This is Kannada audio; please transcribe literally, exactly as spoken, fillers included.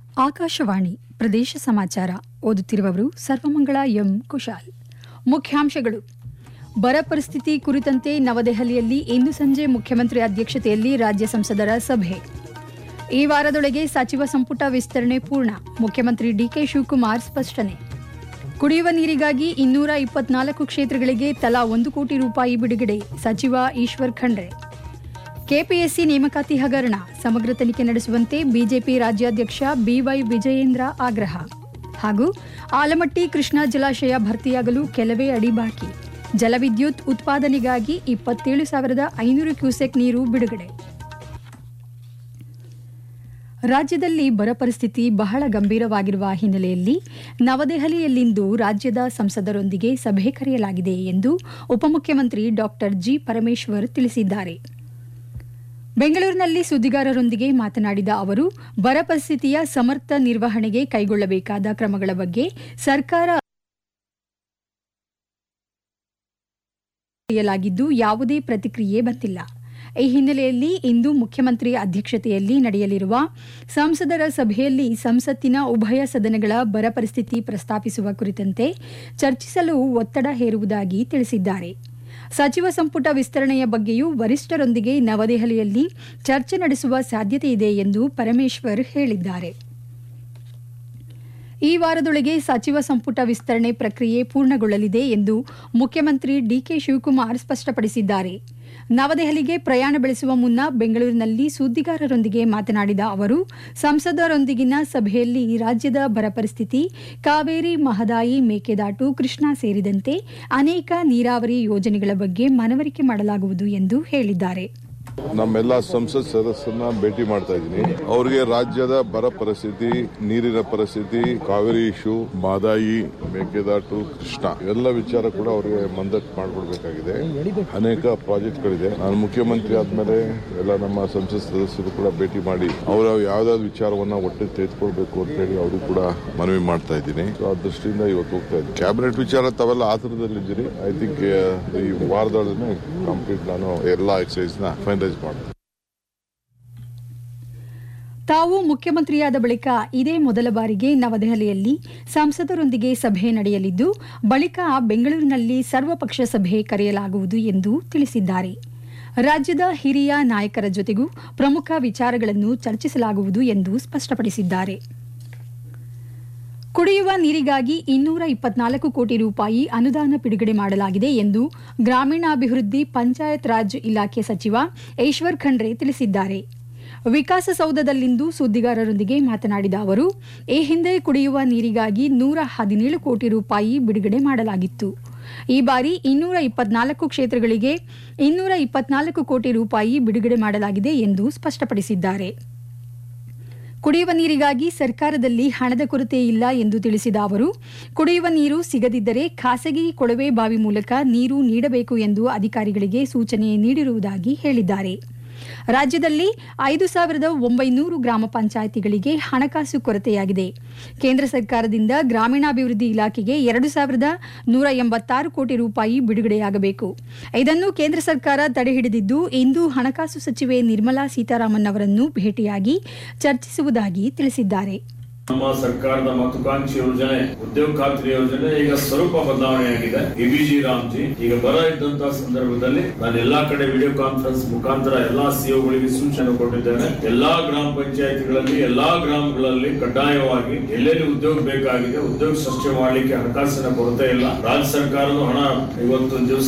ಆಕಾಶವಾಣಿ ಪ್ರದೇಶ ಸಮಾಚಾರ ಓದುತ್ತಿರುವವರು ಸರ್ವಮಂಗಳ ಎಂ ಕುಶಾಲ್. ಮುಖ್ಯಾಂಶಗಳು. ಬರ ಪರಿಸ್ಥಿತಿ ಕುರಿತಂತೆ ನವದೆಹಲಿಯಲ್ಲಿ ಇಂದು ಸಂಜೆ ಮುಖ್ಯಮಂತ್ರಿ ಅಧ್ಯಕ್ಷತೆಯಲ್ಲಿ ರಾಜ್ಯ ಸಂಸದರ ಸಭೆ. ಈ ವಾರದೊಳಗೆ ಸಚಿವ ಸಂಪುಟ ವಿಸ್ತರಣೆ ಪೂರ್ಣ, ಮುಖ್ಯಮಂತ್ರಿ ಡಿಕೆ ಶಿವಕುಮಾರ್ ಸ್ಪಷ್ಟನೆ. ಕುಡಿಯುವ ನೀರಿಗಾಗಿ ಇನ್ನೂರ ಇಪ್ಪತ್ನಾಲ್ಕು ಕ್ಷೇತ್ರಗಳಿಗೆ ತಲಾ ಒಂದು ಕೋಟಿ ರೂಪಾಯಿ ಬಿಡುಗಡೆ, ಸಚಿವ ಈಶ್ವರ್ ಖಂಡ್ರೆ. ಕೆಪಿಎಸ್ಸಿ ನೇಮಕಾತಿ ಹಗರಣ ಸಮಗ್ರ ತನಿಖೆ ನಡೆಸುವಂತೆ ಬಿಜೆಪಿ ರಾಜ್ಯಾಧ್ಯಕ್ಷ ಬಿವೈ ವಿಜಯೇಂದ್ರ ಆಗ್ರಹ. ಹಾಗೂ ಆಲಮಟ್ಟಿ ಕೃಷ್ಣಾ ಜಲಾಶಯ ಭರ್ತಿಯಾಗಲು ಕೆಲವೇ ಅಡಿ ಬಾಕಿ, ಜಲವಿದ್ಯುತ್ ಉತ್ಪಾದನೆಗಾಗಿ ಇಪ್ಪತ್ತೇಳು ಸಾವಿರದ ಐನೂರು ಕ್ಯೂಸೆಕ್ ನೀರು ಬಿಡುಗಡೆ. ರಾಜ್ಯದಲ್ಲಿ ಬರ ಪರಿಸ್ಥಿತಿ ಬಹಳ ಗಂಭೀರವಾಗಿರುವ ಹಿನ್ನೆಲೆಯಲ್ಲಿ ನವದೆಹಲಿಯಲ್ಲಿಂದು ರಾಜ್ಯದ ಸಂಸದರೊಂದಿಗೆ ಸಭೆ ಕರೆಯಲಾಗಿದೆ ಎಂದು ಉಪಮುಖ್ಯಮಂತ್ರಿ ಡಾ ಜಿ ಪರಮೇಶ್ವರ್ ತಿಳಿಸಿದ್ದಾರೆ. ಬೆಂಗಳೂರಿನಲ್ಲಿ ಸುದ್ದಿಗಾರರೊಂದಿಗೆ ಮಾತನಾಡಿದ ಅವರು, ಬರ ಪರಿಸ್ಥಿತಿಯ ಸಮರ್ಥ ನಿರ್ವಹಣೆಗೆ ಕೈಗೊಳ್ಳಬೇಕಾದ ಕ್ರಮಗಳ ಬಗ್ಗೆ ಸರ್ಕಾರ ಲಾಗಿದ್ದು ಯಾವುದೇ ಪ್ರತಿಕ್ರಿಯೆ ಬಂದಿಲ್ಲ. ಈ ಹಿನ್ನೆಲೆಯಲ್ಲಿ ಇಂದು ಮುಖ್ಯಮಂತ್ರಿ ಅಧ್ಯಕ್ಷತೆಯಲ್ಲಿ ನಡೆಯಲಿರುವ ಸಂಸದರ ಸಭೆಯಲ್ಲಿ ಸಂಸತ್ತಿನ ಉಭಯ ಸದನಗಳ ಬರ ಪರಿಸ್ಥಿತಿ ಪ್ರಸ್ತಾಪಿಸುವ ಕುರಿತಂತೆ ಚರ್ಚಿಸಲು ಒತ್ತಡ ಹೇರುವುದಾಗಿ ತಿಳಿಸಿದ್ದಾರೆ. ಸಚಿವ ಸಂಪುಟ ವಿಸ್ತರಣೆಯ ಬಗ್ಗೆಯೂ ವರಿಷ್ಠರೊಂದಿಗೆ ನವದೆಹಲಿಯಲ್ಲಿ ಚರ್ಚೆ ನಡೆಸುವ ಸಾಧ್ಯತೆ ಇದೆ ಎಂದು ಪರಮೇಶ್ವರ್ ಹೇಳಿದ್ದಾರೆ. ಈ ವಾರದೊಳಗೆ ಸಚಿವ ಸಂಪುಟ ವಿಸ್ತರಣೆ ಪ್ರಕ್ರಿಯೆ ಪೂರ್ಣಗೊಳ್ಳಲಿದೆ ಎಂದು ಮುಖ್ಯಮಂತ್ರಿ ಡಿಕೆ ಶಿವಕುಮಾರ್ ಸ್ಪಷ್ಟಪಡಿಸಿದ್ದಾರೆ. ನವದೆಹಲಿಗೆ ಪ್ರಯಾಣ ಬೆಳೆಸುವ ಮುನ್ನ ಬೆಂಗಳೂರಿನಲ್ಲಿ ಸುದ್ದಿಗಾರರೊಂದಿಗೆ ಮಾತನಾಡಿದ ಅವರು, ಸಂಸದರೊಂದಿಗಿನ ಸಭೆಯಲ್ಲಿ ರಾಜ್ಯದ ಬರ ಪರಿಸ್ಥಿತಿ, ಕಾವೇರಿ, ಮಹದಾಯಿ, ಮೇಕೆದಾಟು, ಕೃಷ್ಣಾ ಸೇರಿದಂತೆ ಅನೇಕ ನೀರಾವರಿ ಯೋಜನೆಗಳ ಬಗ್ಗೆ ಮನವರಿಕೆ ಮಾಡಲಾಗುವುದು ಎಂದು ಹೇಳಿದ್ದಾರೆ. ನಮ್ಮೆಲ್ಲ ಸಂಸತ್ ಸದಸ್ಯರನ್ನ ಭೇಟಿ ಮಾಡ್ತಾ ಇದ್ದೀನಿ. ಅವರಿಗೆ ರಾಜ್ಯದ ಬರ ಪರಿಸ್ಥಿತಿ, ನೀರಿನ ಪರಿಸ್ಥಿತಿ, ಕಾವೇರಿ ಇಶ್ಯೂ, ಮಹದಾಯಿ, ಮೇಕೆದಾಟು, ಕೃಷ್ಣ ಎಲ್ಲ ವಿಚಾರ ಕೂಡ ಅವರಿಗೆ ಮಂದಟ್ ಮಾಡಿಕೊಡ್ಬೇಕಾಗಿದೆ. ಅನೇಕ ಪ್ರಾಜೆಕ್ಟ್ಗಳಿದೆ. ನಾನು ಮುಖ್ಯಮಂತ್ರಿ ಆದ್ಮೇಲೆ ಎಲ್ಲ ನಮ್ಮ ಸಂಸತ್ ಸದಸ್ಯರು ಕೂಡ ಭೇಟಿ ಮಾಡಿ ಅವರ ಯಾವ್ದಾದ್ರು ವಿಚಾರವನ್ನ ಒಟ್ಟಿಗೆ ತೆಗೆದುಕೊಳ್ಬೇಕು ಅಂತ ಹೇಳಿ ಅವರು ಕೂಡ ಮನವಿ ಮಾಡ್ತಾ ಇದ್ದೀನಿ. ಆ ದೃಷ್ಟಿಯಿಂದ ಇವತ್ತು ಹೋಗ್ತಾ ಇದ್ದೀನಿ. ಕ್ಯಾಬಿನೆಟ್ ವಿಚಾರ ತಾವೆಲ್ಲ ಆತರದಲ್ಲಿದ್ದೀರಿ. ಐ ಥಿಂಕ್ ಈ ವಾರದೊಳಗೆ ಕಂಪ್ಲೀಟ್ ನಾನು ಎಲ್ಲ ಎಕ್ಸೈಸ್ ನ ಫೈನಲೈಸ್ ಮಾಡ್ತೀನಿ. ತಾವು ಮುಖ್ಯಮಂತ್ರಿಯಾದ ಬಳಿಕ ಇದೇ ಮೊದಲ ಬಾರಿಗೆ ನವದೆಹಲಿಯಲ್ಲಿ ಸಂಸದರೊಂದಿಗೆ ಸಭೆ ನಡೆಯಲಿದ್ದು, ಬಳಿಕ ಬೆಂಗಳೂರಿನಲ್ಲಿ ಸರ್ವಪಕ್ಷ ಸಭೆ ಕರೆಯಲಾಗುವುದು ಎಂದು ತಿಳಿಸಿದ್ದಾರೆ. ರಾಜ್ಯದ ಹಿರಿಯ ನಾಯಕರ ಜೊತೆಗೂ ಪ್ರಮುಖ ವಿಚಾರಗಳನ್ನು ಚರ್ಚಿಸಲಾಗುವುದು ಎಂದು ಸ್ಪಷ್ಟಪಡಿಸಿದ್ದಾರೆ. ಕುಡಿಯುವ ನೀರಿಗಾಗಿ ಇನ್ನೂರ ಇಪ್ಪತ್ನಾಲ್ಕು ಕೋಟಿ ರೂಪಾಯಿ ಅನುದಾನ ಬಿಡುಗಡೆ ಮಾಡಲಾಗಿದೆ ಎಂದು ಗ್ರಾಮೀಣಾಭಿವೃದ್ಧಿ ಪಂಚಾಯತ್ ರಾಜ್ ಇಲಾಖೆ ಸಚಿವ ಈಶ್ವರ್ ಖಂಡ್ರೆ ತಿಳಿಸಿದ್ದಾರೆ. ವಿಕಾಸಸೌಧದಲ್ಲಿಂದು ಸುದ್ದಿಗಾರರೊಂದಿಗೆ ಮಾತನಾಡಿದ ಅವರು, ಈ ಹಿಂದೆ ಕುಡಿಯುವ ನೀರಿಗಾಗಿ ನೂರ ಹದಿನೇಳು ಕೋಟಿ ರೂಪಾಯಿ ಬಿಡುಗಡೆ ಮಾಡಲಾಗಿತ್ತು. ಈ ಬಾರಿ ಇನ್ನೂರ ಇಪ್ಪತ್ನಾಲ್ಕು ಕ್ಷೇತ್ರಗಳಿಗೆ ಇನ್ನೂರ ಇಪ್ಪತ್ನಾಲ್ಕು ಕೋಟಿ ರೂಪಾಯಿ ಬಿಡುಗಡೆ ಮಾಡಲಾಗಿದೆ ಎಂದು ಸ್ಪಷ್ಟಪಡಿಸಿದ್ದಾರೆ. ಕುಡಿಯುವ ನೀರಿಗಾಗಿ ಸರ್ಕಾರದಲ್ಲಿ ಹಣದ ಕೊರತೆ ಇಲ್ಲ ಎಂದು ತಿಳಿಸಿದ ಅವರು, ಕುಡಿಯುವ ನೀರು ಸಿಗದಿದ್ದರೆ ಖಾಸಗಿ ಕೊಳವೆ ಬಾವಿ ಮೂಲಕ ನೀರು ನೀಡಬೇಕು ಎಂದು ಅಧಿಕಾರಿಗಳಿಗೆ ಸೂಚನೆ ನೀಡಿರುವುದಾಗಿ ಹೇಳಿದ್ದಾರೆ. ರಾಜ್ಯದಲ್ಲಿ ಐದು ಸಾವಿರದ ಒಂಬೈನೂರು ಗ್ರಾಮ ಪಂಚಾಯಿತಿಗಳಿಗೆ ಹಣಕಾಸು ಕೊರತೆಯಾಗಿದೆ. ಕೇಂದ್ರ ಸರ್ಕಾರದಿಂದ ಗ್ರಾಮೀಣಾಭಿವೃದ್ಧಿ ಇಲಾಖೆಗೆ ಎರಡು ಸಾವಿರದ ನೂರ ಎಂಬತ್ತಾರು ಕೋಟಿ ರೂಪಾಯಿ ಬಿಡುಗಡೆಯಾಗಬೇಕು. ಇದನ್ನು ಕೇಂದ್ರ ಸರ್ಕಾರ ತಡೆಹಿಡಿದಿದ್ದು, ಇಂದು ಹಣಕಾಸು ಸಚಿವೆ ನಿರ್ಮಲಾ ಸೀತಾರಾಮನ್ ಅವರನ್ನು ಭೇಟಿಯಾಗಿ ಚರ್ಚಿಸುವುದಾಗಿ ತಿಳಿಸಿದ್ದಾರೆ. ನಮ್ಮ ಸರ್ಕಾರದ ಮಹತ್ವಾಕಾಂಕ್ಷಿ ಯೋಜನೆ ಉದ್ಯೋಗ ಖಾತ್ರಿ ಯೋಜನೆ ಈಗ ಸ್ವರೂಪ ಬದಲಾವಣೆಯಾಗಿದೆ. ಎಬಿಜಿ ರಾಮ್ಜಿ ಈಗ ಬರ ಇದ್ದಂತಹ ಸಂದರ್ಭದಲ್ಲಿ ನಾನು ಎಲ್ಲಾ ಕಡೆ ವಿಡಿಯೋ ಕಾನ್ಫರೆನ್ಸ್ ಮುಖಾಂತರ ಎಲ್ಲಾ ಸಿಒಗಳಿಗೆ ಸೂಚನೆ ಕೊಟ್ಟಿದ್ದೇನೆ. ಎಲ್ಲಾ ಗ್ರಾಮ ಪಂಚಾಯತಿಗಳಲ್ಲಿ ಎಲ್ಲಾ ಗ್ರಾಮಗಳಲ್ಲಿ ಕಡ್ಡಾಯವಾಗಿ ಎಲ್ಲೆಲ್ಲಿ ಉದ್ಯೋಗ ಬೇಕಾಗಿದೆ ಉದ್ಯೋಗ ಸೃಷ್ಟಿ ಮಾಡಲಿಕ್ಕೆ ಹಣಕಾಸಿನ ಕೊರತೆ ಇಲ್ಲ. ರಾಜ್ಯ ಸರ್ಕಾರದ ಹಣ ಇವತ್ತು ದಿವಸ